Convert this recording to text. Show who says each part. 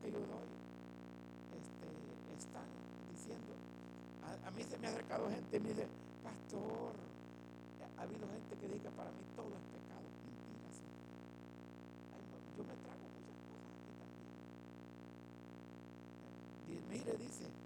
Speaker 1: que yo doy están diciendo, a mí se me ha acercado gente y me dice, pastor, ha habido gente que diga para mí todo es pecado. Mentira, Señor. Ay, no, yo me trago muchas cosas aquí también. Mire, dice,